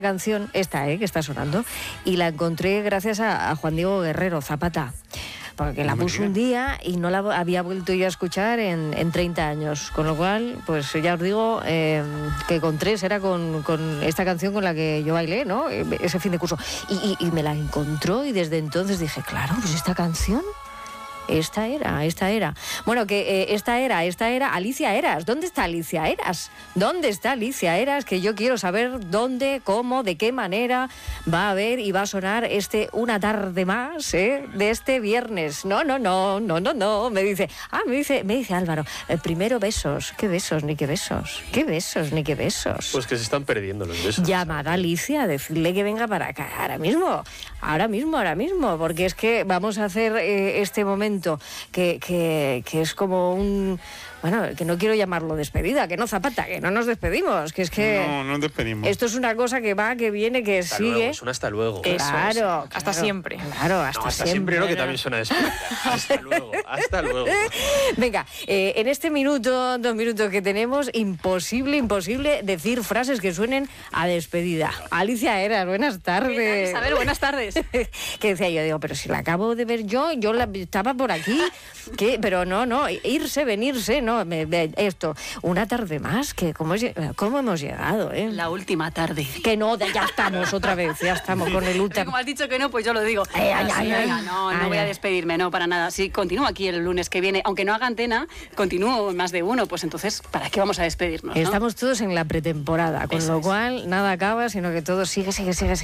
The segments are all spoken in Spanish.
Canción esta, que está sonando, y la encontré gracias a Juan Diego Guerrero, Zapata, porque la puso un día y no la había vuelto yo a escuchar en 30 años, con lo cual, pues ya os digo que con 3 era con esta canción con la que yo bailé, ¿no? Ese fin de curso, y me la encontró, y desde entonces dije, claro, pues esta canción... Esta era. Bueno, que esta era Alicia Eras. ¿Dónde está Alicia Eras? ¿Dónde está Alicia Eras? Que yo quiero saber dónde, cómo, de qué manera va a haber y va a sonar una tarde más, de este viernes. No. Me dice Álvaro, primero besos. ¿Qué besos, ni qué besos? ¿Qué besos, ni qué besos? Pues que se están perdiendo los besos. Llamad a Alicia, decirle que venga para acá ahora mismo, porque es que vamos a hacer este momento que es como un... Bueno, que no quiero llamarlo despedida, que no, Zapata, que no nos despedimos, que es que... No nos despedimos. Esto es una cosa que va, que viene, que hasta sigue... Luego, es un hasta luego. Claro. Hasta siempre. Claro, hasta siempre. No, que también suena despedida. Hasta luego. Venga, en este 2 minutos que tenemos, imposible decir frases que suenen a despedida. Alicia Eras, buenas tardes. ¿Qué tal, Isabel? Buenas tardes. Que decía yo, digo, pero si la acabo de ver yo estaba por aquí, pero no, irse, venirse, no, esto, una tarde más, que ¿cómo hemos llegado, La última tarde. Que no, ya estamos otra vez, ya estamos con el último. Como has dicho que no, pues yo lo digo. No voy a despedirme, no, para nada. Sí, continúo aquí el lunes que viene, aunque no haga antena, continúo más de uno, pues entonces, ¿para qué vamos a despedirnos? ¿No? Estamos todos en la pretemporada, con lo cual nada acaba, sino que todo sigue,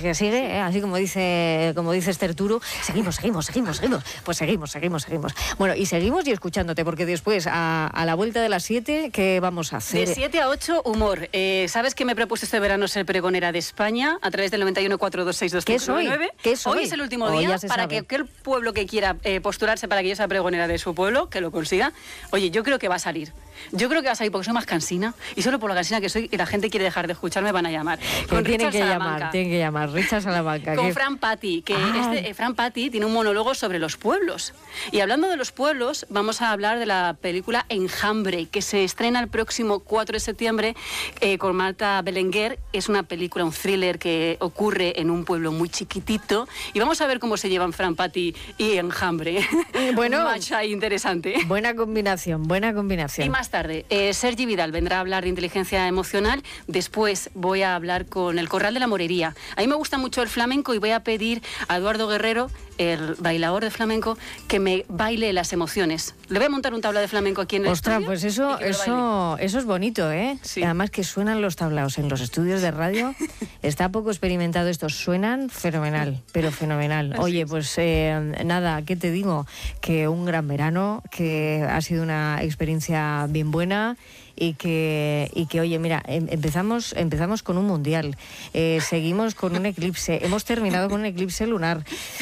así como dice Esther Turo, seguimos, pues seguimos. Bueno, y seguimos y escuchándote, porque después, a la vuelta de las 7, ¿qué vamos a hacer? De 7 a 8, humor. ¿Sabes que me he propuesto este verano ser pregonera de España a través del 91-426-2599? ¿Qué soy? Hoy es el último día para que aquel pueblo que quiera postularse para que yo sea pregonera de su pueblo, que lo consiga. Oye, yo creo que va a salir. Porque soy más cansina, y solo por la cansina que soy y la gente quiere dejar de escucharme, van a llamar. Tienen que llamar, Richard Salamanca. Con Fran Patti, que Fran Patti tiene un monólogo sobre los pueblos. Y hablando de los pueblos, vamos a hablar de la película Enjambre, que se estrena el próximo 4 de septiembre con Marta Belenguer. Es una película, un thriller que ocurre en un pueblo muy chiquitito, y vamos a ver cómo se llevan Fran Patti y Enjambre. Bueno, un match ahí interesante. Buena combinación. Y más tarde, Sergi Vidal vendrá a hablar de inteligencia emocional. Después voy a hablar con el Corral de la Morería. A mí me gusta mucho el flamenco y voy a pedir a Eduardo Guerrero, el bailador de flamenco, que me baile las emociones. Le voy a montar un tablao de flamenco aquí en el estudio. Ostras, pues eso es bonito, ¿eh? Sí. Además que suenan los tablaos en los estudios de radio. Está poco experimentado esto. Suenan fenomenal, pero fenomenal. Oye, pues nada, ¿qué te digo? Que un gran verano, que ha sido una experiencia bien buena. Y que oye, mira, empezamos con un mundial, seguimos con un eclipse, hemos terminado con un eclipse lunar.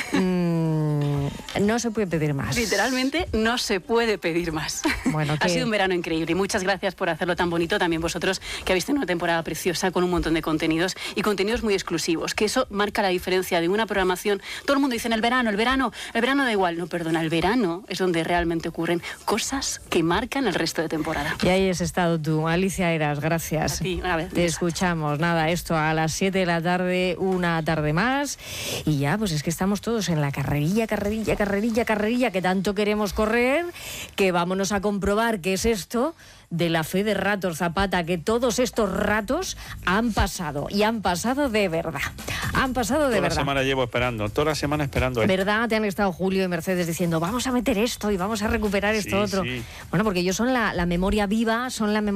No se puede pedir más. Literalmente no se puede pedir más. Bueno, ha sido un verano increíble y muchas gracias por hacerlo tan bonito. También vosotros, que habéis tenido una temporada preciosa con un montón de contenidos y contenidos muy exclusivos, que eso marca la diferencia de una programación. Todo el mundo dice el verano da igual. No, perdona, el verano es donde realmente ocurren cosas que marcan el resto de temporada. Y ahí has estado tú, Alicia Eras, gracias. A ti, una vez. Te escuchamos, nada, esto a las 7 de la tarde, una tarde más, y ya, pues es que estamos todos en la carrerilla, que tanto queremos correr, que vámonos a comprobar qué es esto de la fe de ratos, Zapata, que todos estos ratos han pasado, y han pasado de verdad. Toda la semana llevo esperando, esto. ¿Verdad? Te han estado Julio y Mercedes diciendo, vamos a meter esto y vamos a recuperar esto otro. Sí. Bueno, porque ellos son la memoria viva,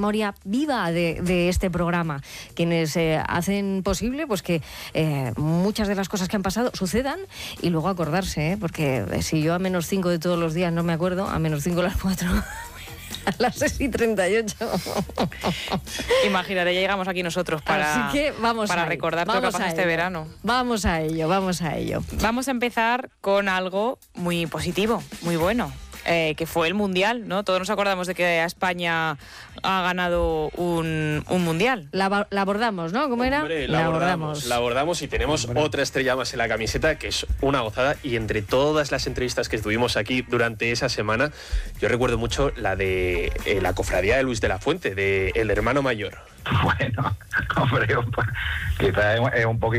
de este programa, quienes hacen posible pues que muchas de las cosas que han pasado sucedan, y luego acordarse, porque si yo a -5 de todos los días no me acuerdo, a -5 a las 4... A las 6:38. Imaginaré, ya llegamos aquí nosotros para recordar todo lo que pasa este verano. Vamos a ello. Vamos a empezar con algo muy positivo, muy bueno. que fue el Mundial, ¿no? Todos nos acordamos de que España ha ganado un Mundial. La abordamos, ¿no? ¿Cómo era? Hombre, la abordamos y tenemos otra estrella más en la camiseta, que es una gozada. Y entre todas las entrevistas que estuvimos aquí durante esa semana, yo recuerdo mucho la de la cofradía de Luis de la Fuente, de El Hermano Mayor. Bueno, hombre, quizás es un poquito